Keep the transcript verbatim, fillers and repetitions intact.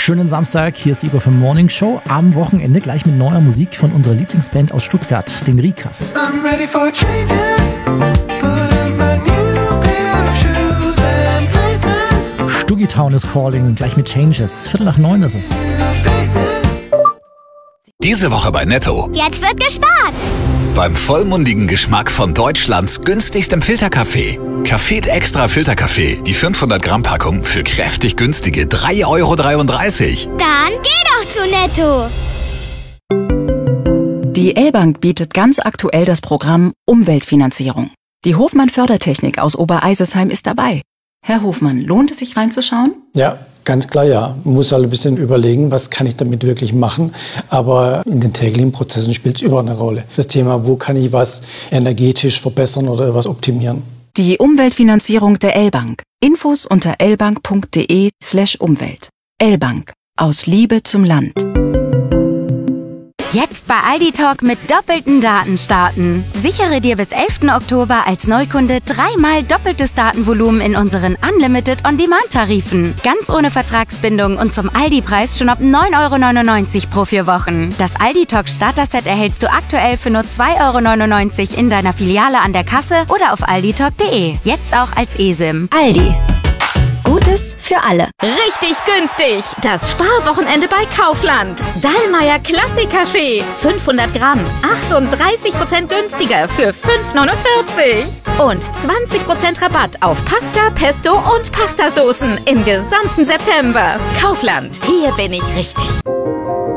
Schönen Samstag, hier ist die Igor für Morning Show. Am Wochenende gleich mit neuer Musik von unserer Lieblingsband aus Stuttgart, den Rikas. Stuggy Town is calling, gleich mit Changes. Viertel nach neun ist es. Diese Woche bei Netto. Jetzt wird gespart! Beim vollmundigen Geschmack von Deutschlands günstigstem Filterkaffee. Café Extra Filterkaffee. Die fünfhundert Gramm Packung für kräftig günstige drei Euro dreiunddreißig. Dann geh doch zu Netto! Die L-Bank bietet ganz aktuell das Programm Umweltfinanzierung. Die Hofmann Fördertechnik aus Obereisesheim ist dabei. Herr Hofmann, lohnt es sich reinzuschauen? Ja, ganz klar ja. Man muss halt ein bisschen überlegen, was kann ich damit wirklich machen. Aber in den täglichen Prozessen spielt es überall eine Rolle. Das Thema, wo kann ich was energetisch verbessern oder was optimieren. Die Umweltfinanzierung der L-Bank. Infos unter lbank.de slash Umwelt. L-Bank. Aus Liebe zum Land. Jetzt bei Aldi Talk mit doppelten Daten starten. Sichere dir bis elften Oktober als Neukunde dreimal doppeltes Datenvolumen in unseren Unlimited On-Demand-Tarifen. Ganz ohne Vertragsbindung und zum Aldi-Preis schon ab neun Euro neunundneunzig pro vier Wochen. Das Aldi Talk Starter-Set erhältst du aktuell für nur zwei Euro neunundneunzig in deiner Filiale an der Kasse oder auf alditalk punkt de. Jetzt auch als eSIM. Aldi. Gutes für alle. Richtig günstig. Das Sparwochenende bei Kaufland. Dallmayr Klassik-Kaffee. fünfhundert Gramm. achtunddreißig Prozent günstiger für fünf Euro neunundvierzig. Und zwanzig Prozent Rabatt auf Pasta, Pesto und Pastasoßen im gesamten September. Kaufland. Hier bin ich richtig.